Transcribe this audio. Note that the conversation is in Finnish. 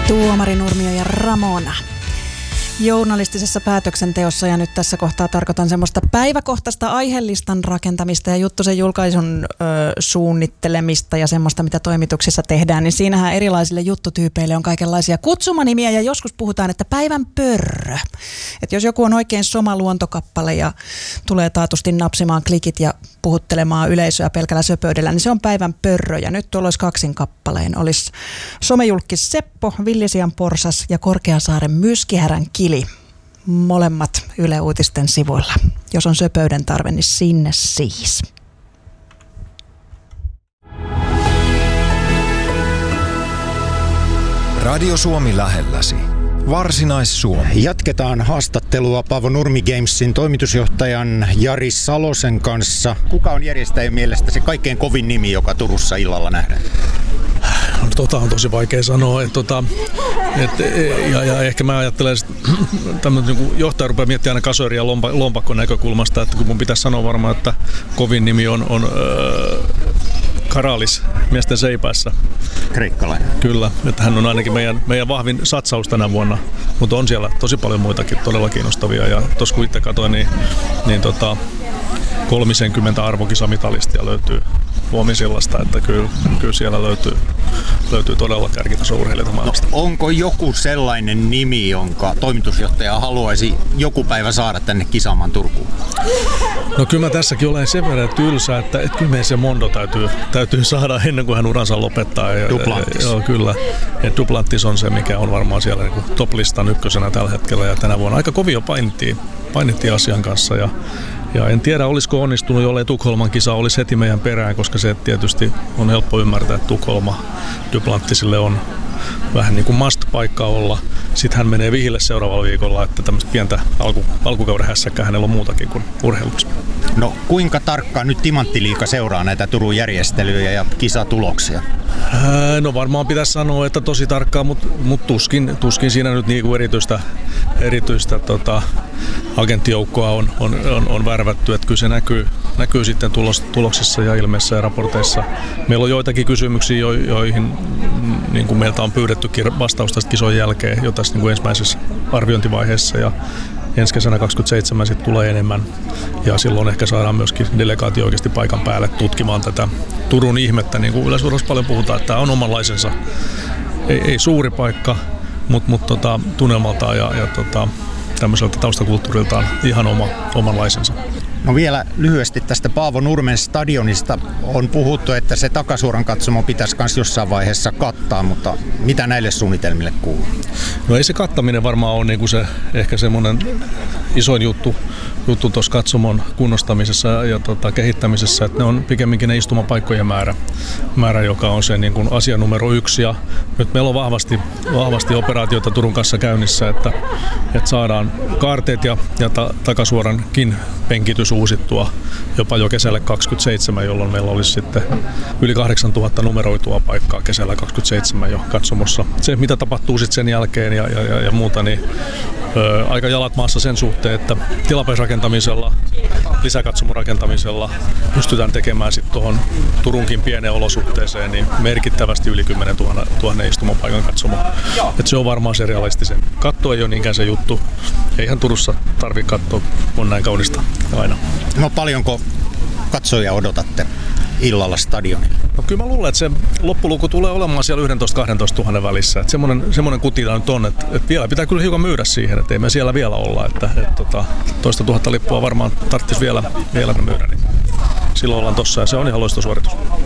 Tuomari Nurmio ja Ramona. Journalistisessa päätöksenteossa, ja nyt tässä kohtaa tarkoitan semmoista päiväkohtaista aihelistan rakentamista ja Juttusen julkaisun suunnittelemista ja semmoista, mitä toimituksissa tehdään, niin siinähän erilaisille juttutyypeille on kaikenlaisia kutsumanimiä ja joskus puhutaan, että päivän pörrö. Että jos joku on oikein soma luontokappale ja tulee taatusti napsimaan klikit ja puhuttelemaan yleisöä pelkällä söpöydellä, niin se on päivän pörrö. Ja nyt tuolla olisi kaksin kappaleen. Olisi somejulkis Seppo, Villisian porsas ja Korkeasaaren myskihärän kili. Molemmat Yle Uutisten sivuilla. Jos on söpöyden tarve, niin sinne siis. Radio Suomi lähelläsi. Varsinais-Suomi. Jatketaan haastattelua Paavo Nurmi Gamesin toimitusjohtajan Jari Salosen kanssa. Kuka on järjestäjän mielestä se kaikkein kovin nimi, joka Turussa illalla nähdään? No, on tosi vaikea sanoa. Ja ehkä mä ajattelen, että niin johtaja rupeaa miettimään aina kasoria lompakon näkökulmasta, että kun mun pitäisi sanoa varmaan, että kovin nimi on Karalis miesten seipäässä. Kreikkalainen. Kyllä, että hän on ainakin meidän vahvin satsaus tänä vuonna, mutta on siellä tosi paljon muitakin todella kiinnostavia. Ja tuossa kun itse katsoin, niin 30 arvokisamitalistia löytyy Vuomisillasta, että kyllä siellä löytyy todella kärkitason urheilijoita maailmasta. No, onko joku sellainen nimi, jonka toimitusjohtaja haluaisi joku päivä saada tänne kisaamaan Turkuun? No kyllä mä tässäkin olen sen verran tylsä, että kyllä meidän se Mondo täytyy saada ennen kuin hän uransa lopettaa. Duplantis. Joo, kyllä. Ja Duplantis on se, mikä on varmaan siellä niin top-listan ykkösenä tällä hetkellä ja tänä vuonna. Aika kovin painittiin asian kanssa ja en tiedä, olisiko onnistunut, jollei Tukholman kisa olisi heti meidän perään, koska se tietysti on helppo ymmärtää, että Tukholma Duplantisille on vähän niin kuin must-paikka olla. Sitten hän menee vihille seuraavalla viikolla, että tämmöistä pientä alkukauden hässäkkää hänellä on muutakin kuin urheiluksi. No kuinka tarkkaan nyt Timanttiliiga seuraa näitä Turun järjestelyjä ja kisatuloksia? No varmaan pitäisi sanoa, että tosi tarkkaan, mutta tuskin siinä nyt niinku erityistä agenttijoukkoa on värvätty, että kyllä se näkyy sitten tuloksissa ja ilmeissä ja raporteissa. Meillä on joitakin kysymyksiä, joihin niin kuin meiltä on pyydettykin vastausta kisojen jälkeen jo tässä niin kuin ensimmäisessä arviointivaiheessa ja ensi kesänä 27 sitten tulee enemmän ja silloin ehkä saadaan myöskin delegaatio oikeasti paikan päälle tutkimaan tätä Turun ihmettä, niin kuin yleisurheilussa paljon puhutaan, että tämä on omanlaisensa. Ei suuri paikka, mutta tunnelmaltaan ja tämmöiseltä taustakulttuuriltaan ihan omanlaisensa. No vielä lyhyesti tästä Paavo Nurmen stadionista on puhuttu, että se takasuoran katsomo pitäisi myös jossain vaiheessa kattaa, mutta mitä näille suunnitelmille kuuluu? No ei se kattaminen varmaan ole niin kuin se, ehkä semmoinen isoin juttu tuossa katsomon kunnostamisessa ja kehittämisessä, että ne on pikemminkin ne istumapaikkojen määrä, joka on se niin kuin asia numero 1. Ja nyt meillä on vahvasti operaatioita Turun kanssa käynnissä, että saadaan kaarteet ja takasuorankin penkitys uusittua jopa jo kesällä 27, jolloin meillä olisi sitten yli 8000 numeroitua paikkaa kesällä 27 jo katsomossa. Se, mitä tapahtuu sitten sen jälkeen ja muuta, niin aika jalat maassa sen suhteen, että tilapäisrakentamisella, lisäkatsomorakentamisella pystytään tekemään sitten tuohon Turunkin pieneen olosuhteeseen niin merkittävästi yli 10 000 istumapaikan katsomo. Et se on varmaan se realistisen. Katto ei ole niinkään se juttu. Eihän Turussa tarvitse katsoa, on näin kaunista aina. No paljonko katsojia odotatte illalla stadionilla? No kyllä mä luulen, että se loppuluku tulee olemaan siellä 11-12 000 välissä. Että semmoinen kutila nyt on, että vielä pitää kyllä hiukan myydä siihen, että ei me siellä vielä olla. Että 1 000 lippua varmaan tarvitsisi vielä myydä, niin silloin ollaan tossa ja se on ihan loistosuoritus.